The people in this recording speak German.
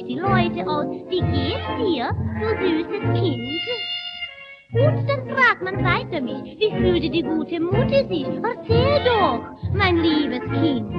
euch die Leute aus. Wie geht's dir, du süßes Kind? Gut, dann fragt man weiter mich, wie fühlte die gute Mutti sich? Erzähl doch, mein liebes Kind.